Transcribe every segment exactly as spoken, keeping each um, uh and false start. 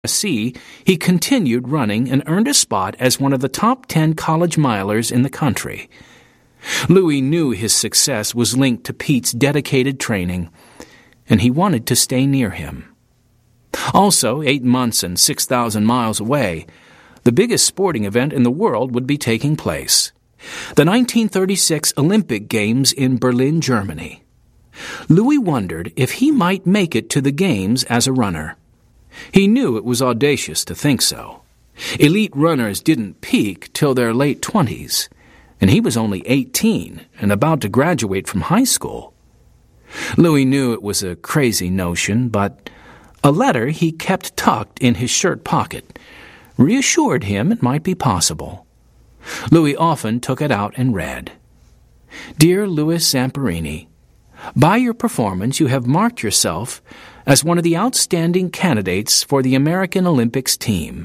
C, he continued running and earned a spot as one of the top ten college milers in the country. Louis knew his success was linked to Pete's dedicated training, and he wanted to stay near him. Also, eight months and six thousand miles away, the biggest sporting event in the world would be taking place: the nineteen thirty-six Olympic Games in Berlin, Germany. Louis wondered if he might make it to the Games as a runner. He knew it was audacious to think so. Elite runners didn't peak till their late twenties, and he was only eighteen and about to graduate from high school. Louis knew it was a crazy notion, but a letter he kept tucked in his shirt pocket reassured him it might be possible. Louis often took it out and read, "Dear Louis Zamperini, by your performance you have marked yourself as one of the outstanding candidates for the American Olympics team.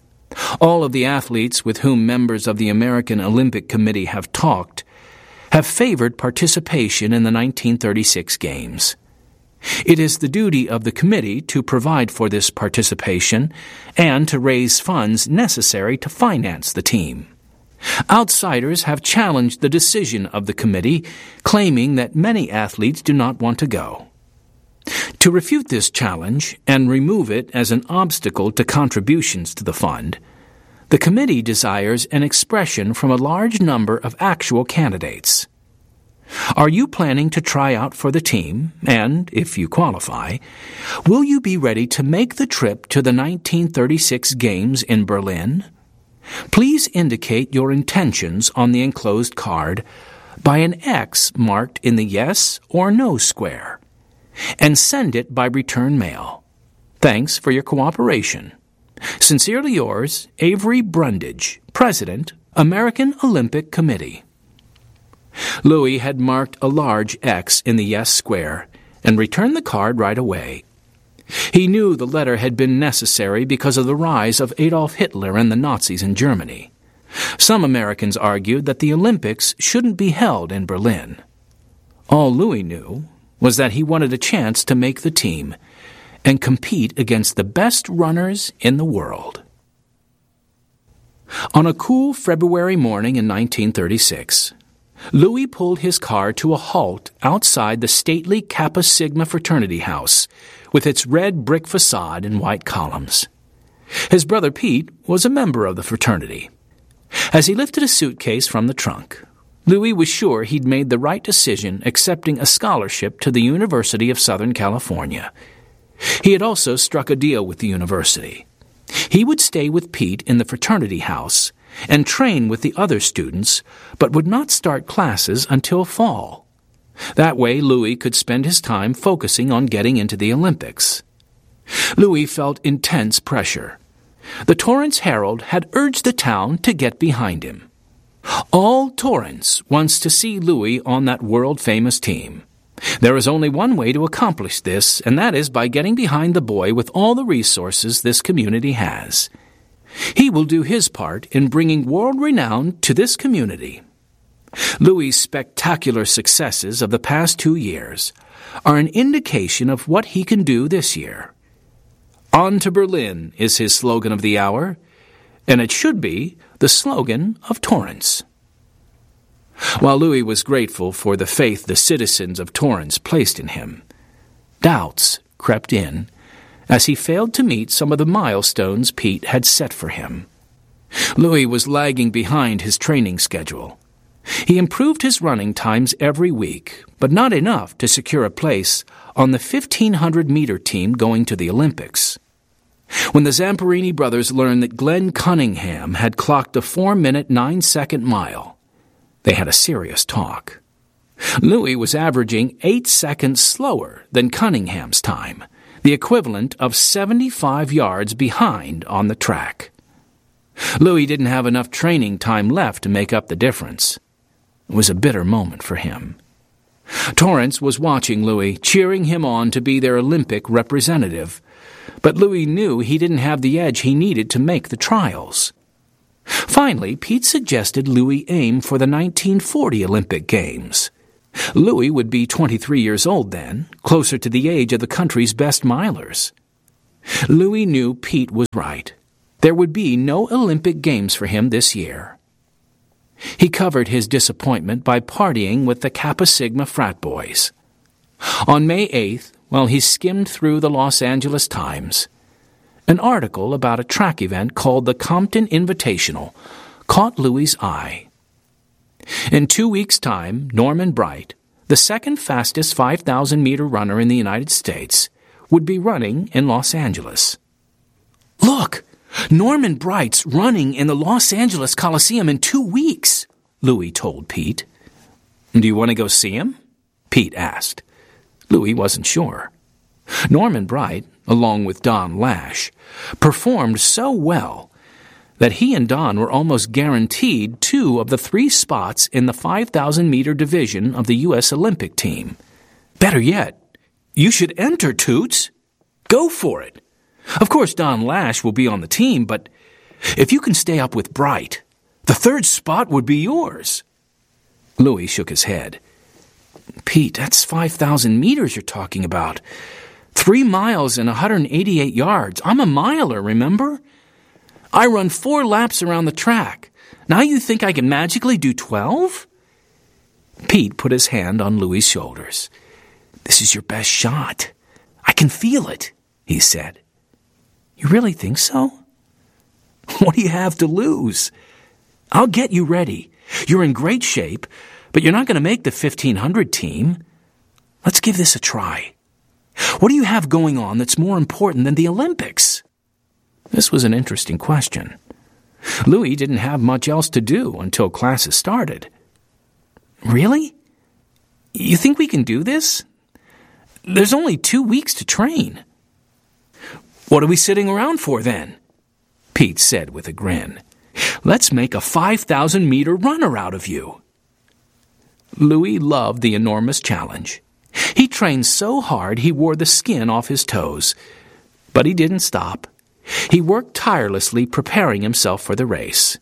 All of the athletes with whom members of the American Olympic Committee have talked have favored participation in the nineteen thirty-six Games. It is the duty of the committee to provide for this participation and to raise funds necessary to finance the team. Outsiders have challenged the decision of the committee, claiming that many athletes do not want to go. To refute this challenge and remove it as an obstacle to contributions to the fund, the committee desires an expression from a large number of actual candidates. Are you planning to try out for the team, and, if you qualify, will you be ready to make the trip to the nineteen thirty-six Games in Berlin? Please indicate your intentions on the enclosed card by an X marked in the yes or no square, and send it by return mail. Thanks for your cooperation. Sincerely yours, Avery Brundage, President, American Olympic Committee." Louis had marked a large X in the yes square and returned the card right away. He knew the letter had been necessary because of the rise of Adolf Hitler and the Nazis in Germany. Some Americans argued that the Olympics shouldn't be held in Berlin. All Louis knew was that he wanted a chance to make the team and compete against the best runners in the world. On a cool February morning in nineteen thirty-six, Louis pulled his car to a halt outside the stately Kappa Sigma fraternity house with its red brick facade and white columns. His brother Pete was a member of the fraternity. As he lifted a suitcase from the trunk, Louis was sure he'd made the right decision accepting a scholarship to the University of Southern California. He had also struck a deal with the university. He would stay with Pete in the fraternity house and train with the other students, but would not start classes until fall. That way, Louis could spend his time focusing on getting into the Olympics. Louis felt intense pressure. The Torrance Herald had urged the town to get behind him. All Torrance wants to see Louis on that world-famous team. There is only one way to accomplish this, and that is by getting behind the boy with all the resources this community has. He will do his part in bringing world renown to this community. Louis' spectacular successes of the past two years are an indication of what he can do this year. "On to Berlin" is his slogan of the hour, and it should be the slogan of Torrance. While Louis was grateful for the faith the citizens of Torrance placed in him, doubts crept in as he failed to meet some of the milestones Pete had set for him. Louis was lagging behind his training schedule. He improved his running times every week, but not enough to secure a place on the fifteen hundred meter team going to the Olympics. When the Zamperini brothers learned that Glenn Cunningham had clocked a four minute nine second mile, they had a serious talk. Louis was averaging eight seconds slower than Cunningham's time, the equivalent of seventy-five yards behind on the track. Louis didn't have enough training time left to make up the difference. It was a bitter moment for him. Torrance was watching Louis, cheering him on to be their Olympic representative, but Louis knew he didn't have the edge he needed to make the trials. Finally, Pete suggested Louis aim for the nineteen forty Olympic Games. Louis would be twenty-three years old then, closer to the age of the country's best milers. Louis knew Pete was right. There would be no Olympic Games for him this year. He covered his disappointment by partying with the Kappa Sigma frat boys. On May eighth, while he skimmed through the Los Angeles Times, an article about a track event called the Compton Invitational caught Louis's eye. In two weeks' time, Norman Bright, the second fastest five thousand meter runner in the United States, would be running in Los Angeles. "Look! Norman Bright's running in the Los Angeles Coliseum in two weeks, Louis told Pete. "Do you want to go see him?" Pete asked. Louis wasn't sure. Norman Bright, along with Don Lash, performed so well that he and Don were almost guaranteed two of the three spots in the five thousand meter division of the U S Olympic team. Better yet, you should enter, Toots. Go for it. Of course, Don Lash will be on the team, but if you can stay up with Bright, the third spot would be yours. Louis shook his head. "Pete, that's five thousand meters you're talking about. Three miles and one hundred eighty-eight yards. I'm a miler, remember? I run four laps around the track. Now you think I can magically do twelve? Pete put his hand on Louis's shoulders. "This is your best shot. I can feel it," he said. "You really think so? What do you have to lose? I'll get you ready. You're in great shape, but you're not going to make the fifteen hundred team. Let's give this a try. What do you have going on that's more important than the Olympics?" This was an interesting question. Louis didn't have much else to do until classes started. "Really? You think we can do this? There's only two weeks to train." "What are we sitting around for then?" Pete said with a grin. "Let's make a five thousand meter runner out of you." Louis loved the enormous challenge. He trained so hard he wore the skin off his toes. But he didn't stop. He worked tirelessly preparing himself for the race.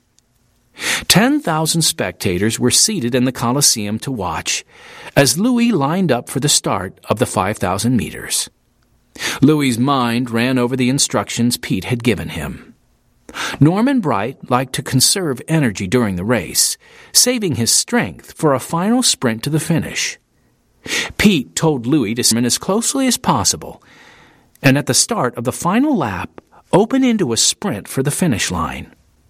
Ten thousand spectators were seated in the Coliseum to watch as Louis lined up for the start of the five thousand meters. Louis's mind ran over the instructions Pete had given him. Norman Bright liked to conserve energy during the race, saving his strength for a final sprint to the finish. Pete told Louis to sprint as closely as possible, and at the start of the final lap, open into a sprint for the finish line.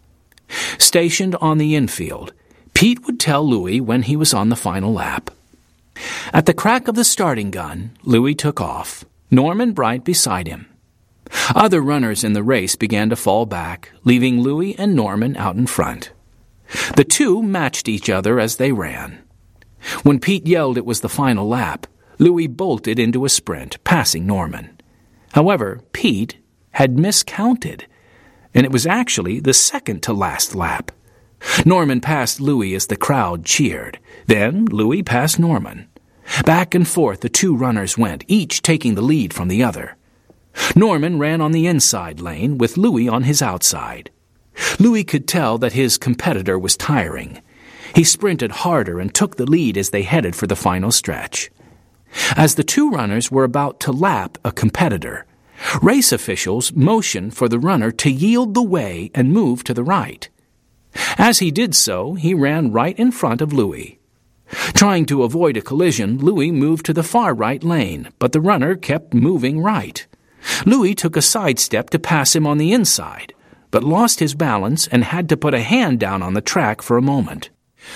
Stationed on the infield, Pete would tell Louis when he was on the final lap. At the crack of the starting gun, Louis took off, Norman Bright beside him. Other runners in the race began to fall back, leaving Louis and Norman out in front. The two matched each other as they ran. When Pete yelled it was the final lap, Louis bolted into a sprint, passing Norman. However, Pete had miscounted, and it was actually the second to last lap. Norman passed Louis as the crowd cheered. Then Louis passed Norman. Back and forth the two runners went, each taking the lead from the other. Norman ran on the inside lane, with Louis on his outside. Louis could tell that his competitor was tiring. He sprinted harder and took the lead as they headed for the final stretch. As the two runners were about to lap a competitor, race officials motioned for the runner to yield the way and move to the right. As he did so, he ran right in front of Louis. Trying to avoid a collision, Louis moved to the far right lane, but the runner kept moving right. Louis took a sidestep to pass him on the inside, but lost his balance and had to put a hand down on the track for a moment.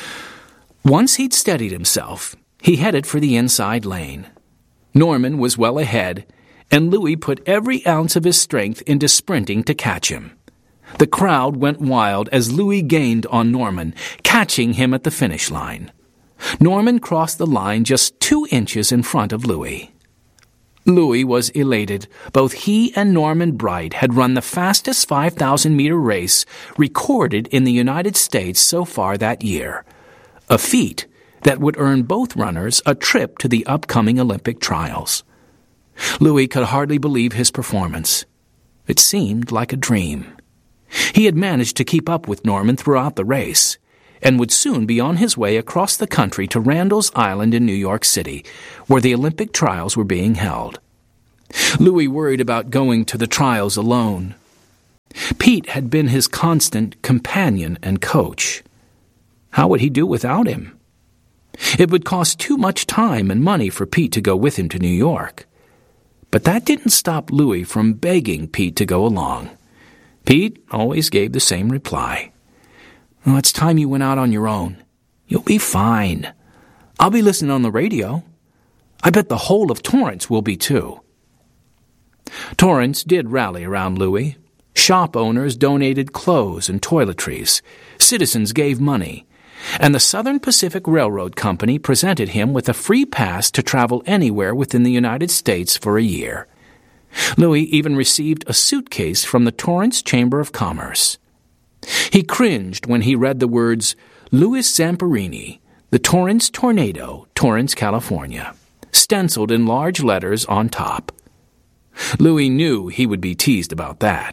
Once he'd steadied himself, he headed for the inside lane. Norman was well ahead, and Louis put every ounce of his strength into sprinting to catch him. The crowd went wild as Louis gained on Norman, catching him at the finish line. Norman crossed the line just two inches in front of Louis. Louis was elated. Both he and Norman Bright had run the fastest five thousand meter race recorded in the United States so far that year, a feat that would earn both runners a trip to the upcoming Olympic trials. Louis could hardly believe his performance. It seemed like a dream. He had managed to keep up with Norman throughout the race, and would soon be on his way across the country to Randall's Island in New York City, where the Olympic trials were being held. Louis worried about going to the trials alone. Pete had been his constant companion and coach. How would he do without him? It would cost too much time and money for Pete to go with him to New York. But that didn't stop Louis from begging Pete to go along. Pete always gave the same reply. "Oh, it's time you went out on your own. You'll be fine. I'll be listening on the radio. I bet the whole of Torrance will be too." Torrance did rally around Louis. Shop owners donated clothes and toiletries. Citizens gave money. And the Southern Pacific Railroad Company presented him with a free pass to travel anywhere within the United States for a year. Louis even received a suitcase from the Torrance Chamber of Commerce. He cringed when he read the words, "Louis Zamperini, the Torrance Tornado, Torrance, California," stenciled in large letters on top. Louis knew he would be teased about that.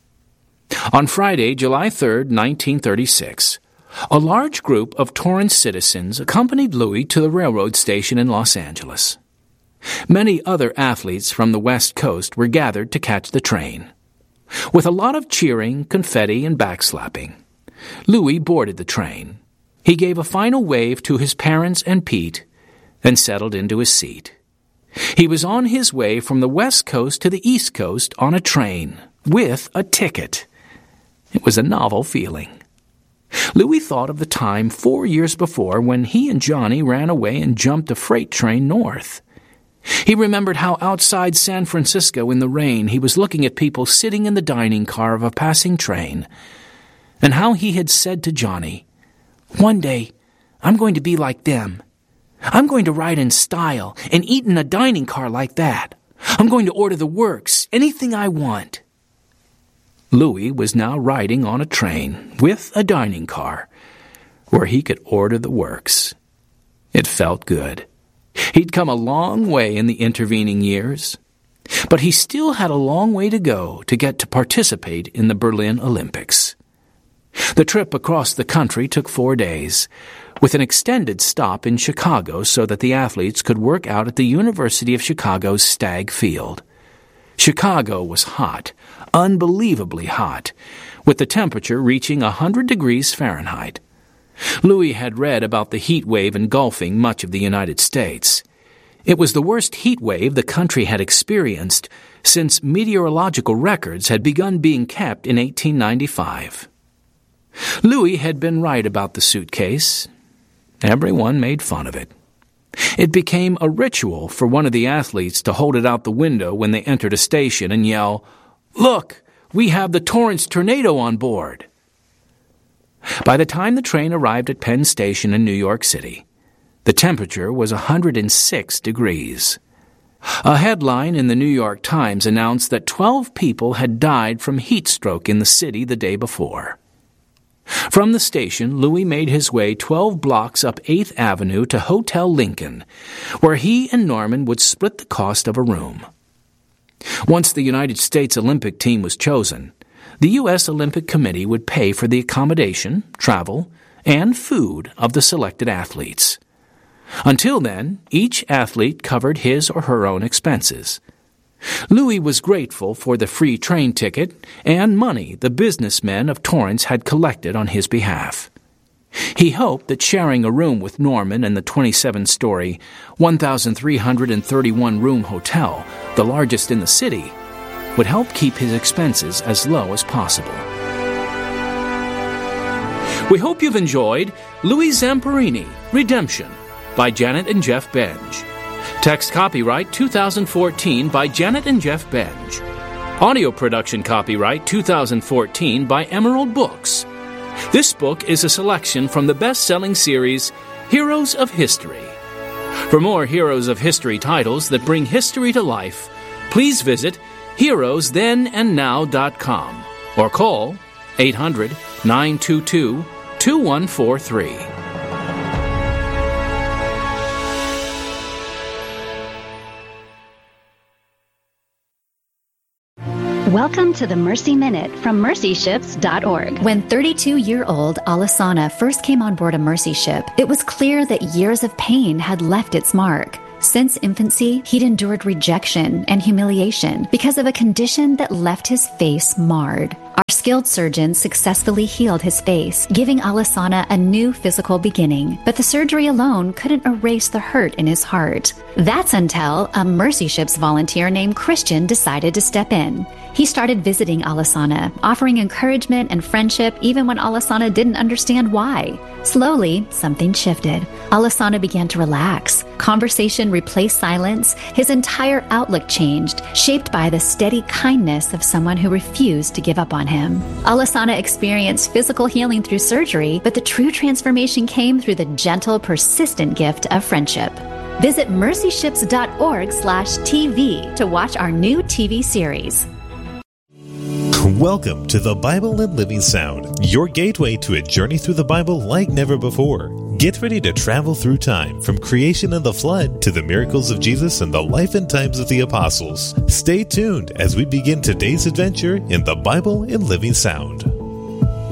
On Friday, July third, nineteen thirty-six, a large group of Torrance citizens accompanied Louis to the railroad station in Los Angeles. Many other athletes from the West Coast were gathered to catch the train. With a lot of cheering, confetti, and backslapping, Louis boarded the train. He gave a final wave to his parents and Pete, and settled into his seat. He was on his way from the West Coast to the East Coast on a train, with a ticket. It was a novel feeling. Louis thought of the time four years before when he and Johnny ran away and jumped a freight train north. He remembered how outside San Francisco in the rain he was looking at people sitting in the dining car of a passing train, and how he had said to Johnny, "One day, I'm going to be like them. I'm going to ride in style and eat in a dining car like that. I'm going to order the works, anything I want." Louis was now riding on a train with a dining car where he could order the works. It felt good. He'd come a long way in the intervening years, but he still had a long way to go to get to participate in the Berlin Olympics. The trip across the country took four days, with an extended stop in Chicago so that the athletes could work out at the University of Chicago's Stagg Field. Chicago was hot, unbelievably hot, with the temperature reaching one hundred degrees Fahrenheit. Louis had read about the heat wave engulfing much of the United States. It was the worst heat wave the country had experienced since meteorological records had begun being kept in eighteen ninety-five. Louis had been right about the suitcase. Everyone made fun of it. It became a ritual for one of the athletes to hold it out the window when they entered a station and yell, "Look, we have the Torrance Tornado on board." By the time the train arrived at Penn Station in New York City, the temperature was one hundred six degrees. A headline in the New York Times announced that twelve people had died from heat stroke in the city the day before. From the station, Louis made his way twelve blocks up eighth Avenue to Hotel Lincoln, where he and Norman would split the cost of a room. Once the United States Olympic team was chosen, the U S Olympic Committee would pay for the accommodation, travel, and food of the selected athletes. Until then, each athlete covered his or her own expenses. Louis was grateful for the free train ticket and money the businessmen of Torrance had collected on his behalf. He hoped that sharing a room with Norman in the twenty-seven-story, one thousand three hundred thirty-one room hotel, the largest in the city, would help keep his expenses as low as possible. We hope you've enjoyed Louis Zamperini, Redemption, by Janet and Jeff Benge. Text copyright two thousand fourteen by Janet and Jeff Benge. Audio production copyright two thousand fourteen by Emerald Books. This book is a selection from the best-selling series Heroes of History. For more Heroes of History titles that bring history to life, please visit heroes then and now dot com or call eight hundred, nine two two, two one four three. Welcome to the Mercy Minute from mercy ships dot org. When thirty-two-year-old Alisana first came on board a Mercy ship, it was clear that years of pain had left its mark. Since infancy, he'd endured rejection and humiliation because of a condition that left his face marred. Our skilled surgeon successfully healed his face, giving Alesana a new physical beginning, but the surgery alone couldn't erase the hurt in his heart. That's until a Mercy Ships volunteer named Christian decided to step in. He started visiting Alesana, offering encouragement and friendship even when Alesana didn't understand why. Slowly, something shifted. Alesana began to relax. Conversation replaced silence. His entire outlook changed, shaped by the steady kindness of someone who refused to give up on him. Alesana experienced physical healing through surgery, but the true transformation came through the gentle, persistent gift of friendship. Visit mercy ships dot org slash T V to watch our new T V series. Welcome to the Bible and Living Sound, your gateway to a journey through the Bible like never before. Get ready to travel through time, from creation and the flood to the miracles of Jesus and the life and times of the apostles. Stay tuned as we begin today's adventure in the Bible and Living Sound.